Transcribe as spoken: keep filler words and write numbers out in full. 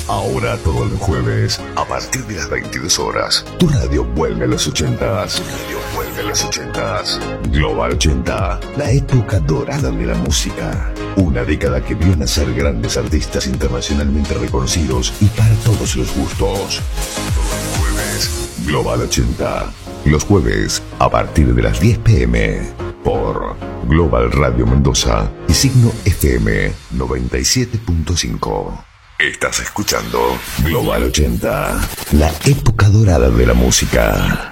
Ahora todos los jueves, a partir de las veintidós horas, tu radio vuelve a los ochentas. Tu radio vuelve a los ochentas. Global ochenta, la época dorada de la música. Una década que vio nacer grandes artistas internacionalmente reconocidos y para todos los gustos. Todos los jueves, Global ochenta. Los jueves, a partir de las diez pm, por Global Radio Mendoza y Signo F M noventa y siete punto cinco. Estás escuchando Global ochenta, la época dorada de la música.